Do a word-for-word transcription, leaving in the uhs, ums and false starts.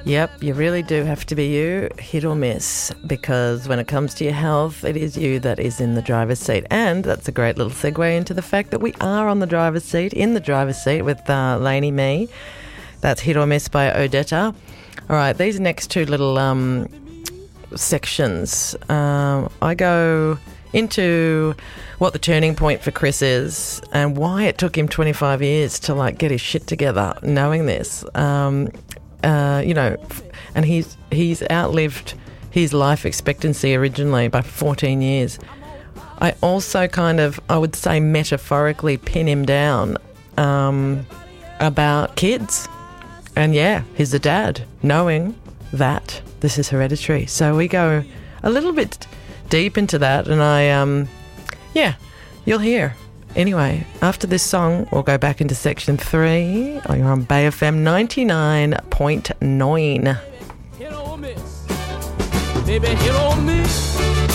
Yep, you really do have to be you, hit or miss, because when it comes to your health, it is you that is in the driver's seat. And that's a great little segue into the fact that we are on the driver's seat, in the driver's seat with uh, Lainey Me. That's Hit or Miss by Odetta. All right, these next two little um, sections, um, I go into what the turning point for Chris is and why it took him twenty-five years to like get his shit together, knowing this. Um Uh, you know, and he's he's outlived his life expectancy originally by fourteen years. I also kind of, I would say metaphorically pin him down um, about kids. And yeah, he's a dad, knowing that this is hereditary. So we go a little bit deep into that, and I, um, yeah, you'll hear. Anyway, after this song, we'll go back into section three. Oh, you're on Bay F M ninety-nine point nine. Hit or miss, baby, hit or miss.